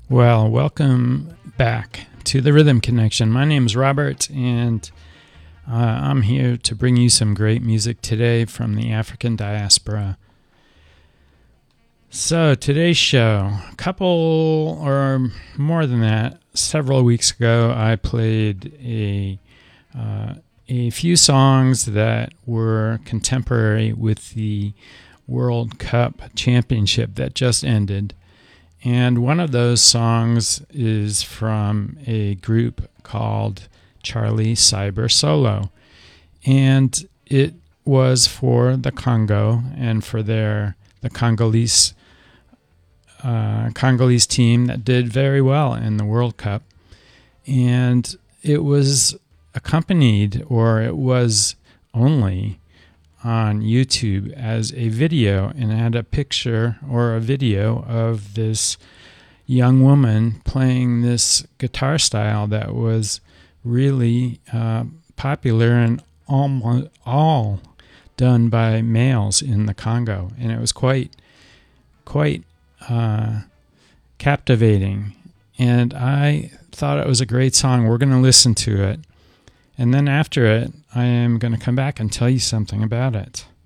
Well, welcome back to the Rhythm Connection. My name is Robert, and I'm here to bring you some great music today from the African diaspora. So today's show, a couple or more than that, several weeks ago, I played a few songs that were contemporary with the World Cup Championship that just ended. And one of those songs is from a group called Charlie Cyber Solo. And it was for the Congo and for the Congolese team that did very well in the World Cup. And it was accompanied, or it was only on YouTube as a video, and it had a picture or a video of this young woman playing this guitar style that was really popular and all done by males in the Congo, and it was quite captivating, and I thought it was a great song. We're going to listen to it, and then after it, I am going to come back and tell you something about it.